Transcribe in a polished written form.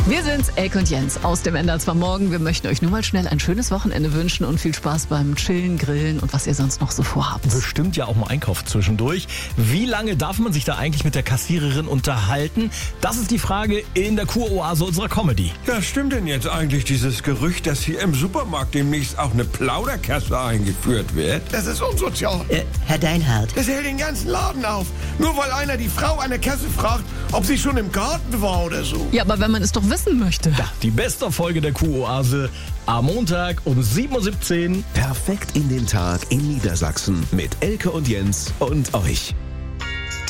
Wir sind's, Elke und Jens aus dem Ende vom Morgen. Wir möchten euch nur mal schnell ein schönes Wochenende wünschen und viel Spaß beim Chillen, Grillen und was ihr sonst noch so vorhabt. Bestimmt ja auch mal Einkauf zwischendurch. Wie lange darf man sich da eigentlich mit der Kassiererin unterhalten? Das ist die Frage in der Kuroase unserer Comedy. Ja, stimmt denn jetzt eigentlich dieses Gerücht, dass hier im Supermarkt demnächst auch eine Plauderkasse eingeführt wird? Das ist unsozial. Herr Deinhardt. Das hält den ganzen Laden auf. Nur weil einer die Frau an der Kasse fragt, ob sie schon im Garten war oder so. Ja, aber wenn man es doch wissen möchte. Ja, die beste Folge der Kuroase am Montag um 7:17 Uhr. Perfekt in den Tag in Niedersachsen mit Elke und Jens und euch.